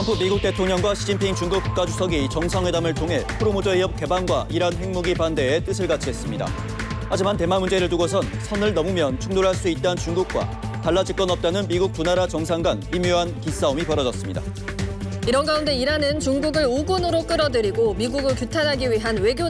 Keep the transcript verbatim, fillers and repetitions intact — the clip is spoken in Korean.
트럼프 미국 대통령과 시진핑 중국 국가주석이 정상회담을 통해 호르무즈 해협 개방과 이란 핵무기 반대에 뜻을 같이 했습니다. 하지만 대만 문제를 두고선 선을 넘으면 충돌할 수 있다는 중국과 달라질 건 없다는 미국 두 나라 정상 간 미묘한 기싸움이 벌어졌습니다. 이런 가운데 이란은 중국을 오군으로 끌어들이고 미국을 규탄하기 위한 외교